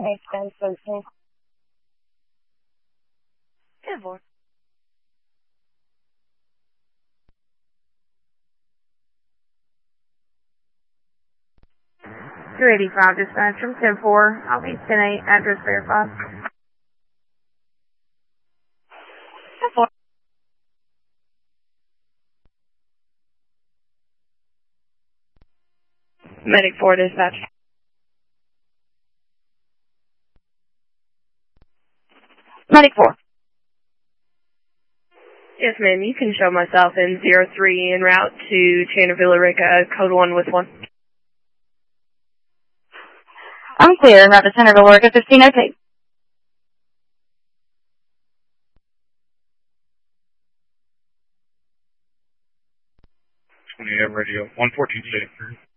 Makes sense, 13. 10-4. $285 dispatch from 10-4. I'll be 10-8, address verified. 10-4. Medic 4 dispatch. Medic 4. Yes, ma'am. You can show myself in 03 en route to Chandler Villa Rica, code 1 with 1. I'm clear en route to Chandler Villa Rica, 1508. AM radio, 114 state.